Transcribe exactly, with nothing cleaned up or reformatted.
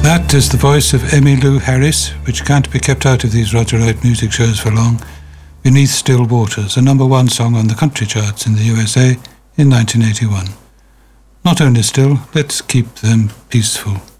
That is the voice of Emmylou Harris, which can't be kept out of these Roger Wright music shows for long. Beneath Still Waters, a number one song on the country charts in the U S A in nineteen eighty-one. Not only still, let's keep them peaceful.